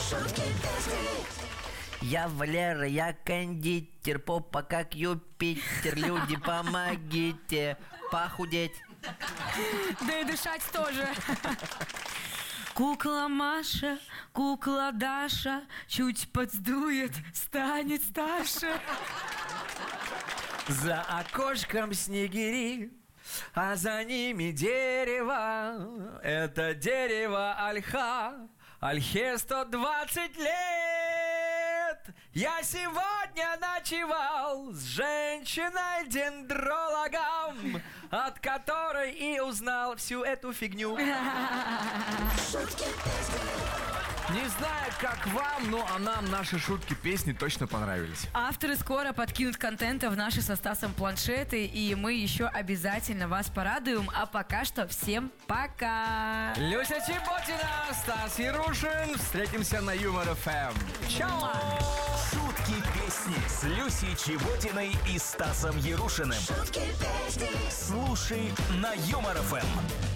Я Валера, я кондитер, попа как Юпитер. Люди, помогите похудеть. Да и дышать тоже. Кукла Маша, кукла Даша, чуть подсдует, станет старше. За окошком снегири, а за ними дерево. Это дерево ольха, ольхе 120 лет. Я сегодня ночевал с женщиной-дендрологом, от которой и узнал всю эту фигню. Не знаю, как вам, но нам наши шутки, песни точно понравились. Авторы скоро подкинут контента в наши со Стасом планшеты, и мы еще обязательно вас порадуем. А пока что всем пока! Люся Чеботина, Стас Ярушин. Встретимся на Юмор ФМ. Чао! Шутки песни с Люсей Чеботиной и Стасом Ярушиным. Слушай на Юмор ФМ.